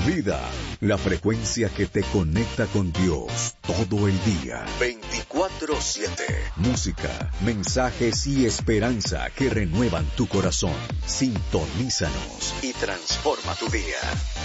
Vida, la frecuencia que te conecta con Dios todo el día. 24/7. Música, mensajes y esperanza que renuevan tu corazón. Sintonízanos y transforma tu día.